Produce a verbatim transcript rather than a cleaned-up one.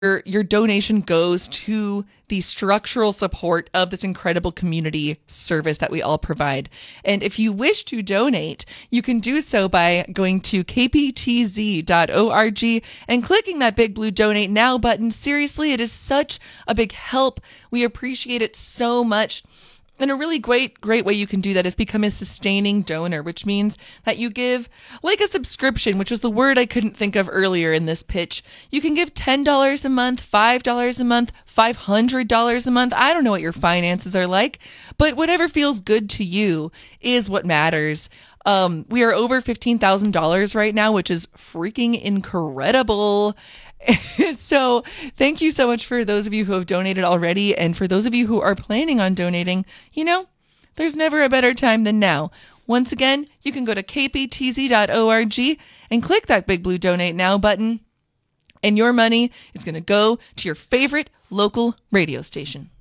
your, your donation goes to the structural support of this incredible community service that we all provide. And if you wish to donate, you can do so by going to k p t z dot org and clicking that big blue donate now button. Seriously, it is such a big help. We appreciate it so much. And a really great, great way you can do that is become a sustaining donor, which means that you give like a subscription, which was the word I couldn't think of earlier in this pitch. You can give ten dollars a month, five dollars a month, five hundred dollars a month. I don't know what your finances are like, but whatever feels good to you is what matters. Um, we are over fifteen thousand dollars right now, which is freaking incredible. So thank you so much for those of you who have donated already. And for those of you who are planning on donating, you know, there's never a better time than now. Once again, you can go to k p t z dot org and click that big blue donate now button. And your money is going to go to your favorite local radio station.